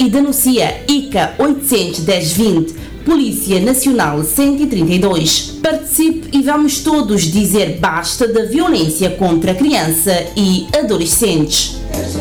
e denuncia ICA 81020, Polícia Nacional 132. Participe e vamos todos dizer basta da violência contra a criança e adolescentes.